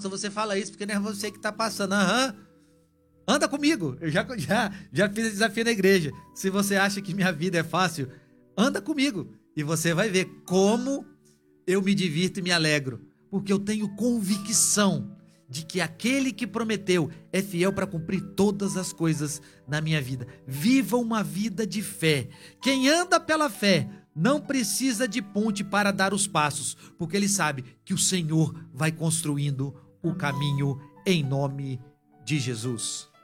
pastor, você fala isso porque não é você que está passando. Aham. Anda comigo. Eu já fiz esse desafio na igreja. Se você acha que minha vida é fácil, anda comigo. E você vai ver como eu me divirto e me alegro. Porque eu tenho convicção de que aquele que prometeu é fiel para cumprir todas as coisas na minha vida. Viva uma vida de fé. Quem anda pela fé não precisa de ponte para dar os passos, porque ele sabe que o Senhor vai construindo o caminho em nome de Jesus.